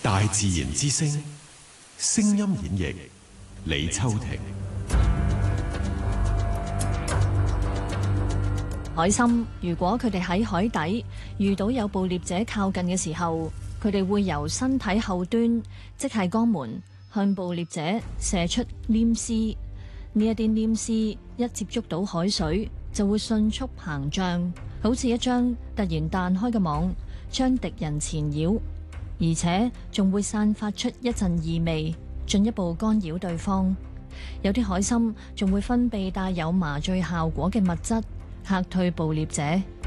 大自然之聲，聲音演繹李秋婷。 海參如果佢哋喺海底遇到有捕獵者靠近嘅時候，佢哋會由身體後端，即係肛門，向捕獵者射出黏絲。呢一啲黏絲一接觸到海水，就會迅速膨脹，好似一張突然彈開嘅網，將敵人纏繞，而且仲會散發出一陣異味，進一步干擾對方。有啲海參仲會分泌帶有麻醉效果嘅物質，嚇退捕獵者。